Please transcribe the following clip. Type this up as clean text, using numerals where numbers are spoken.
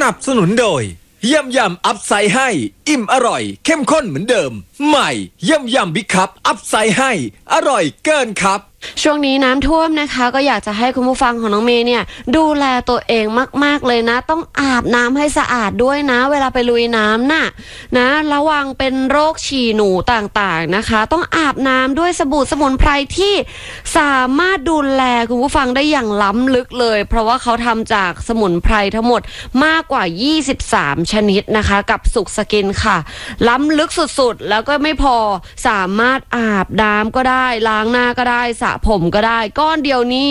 นับสนุนโดยยำอัพไซด์ให้อิ่มอร่อยเข้มข้นเหมือนเดิมใหม่ยำบิ๊กคัพอัพไซด์ให้อร่อยเกินครับช่วงนี้น้ำท่วมนะคะก็อยากจะให้คุณผู้ฟังของน้องเมย์เนี่ยดูแลตัวเองมากๆเลยนะต้องอาบน้ำให้สะอาดด้วยนะเวลาไปลุยน้ำน่ะนะระวังเป็นโรคฉี่หนูต่างๆนะคะต้องอาบน้ำด้วยสบู่สมุนไพรที่สามารถดูแลคุณผู้ฟังได้อย่างล้ำลึกเลยเพราะว่าเขาทำจากสมุนไพรทั้งหมดมากกว่า23ชนิดนะคะกับสุขสกินค่ะล้ำลึกสุดๆแล้วก็ไม่พอสามารถอาบน้ำก็ได้ล้างหน้าก็ได้สระผมก็ได้ก้อนเดียวนี้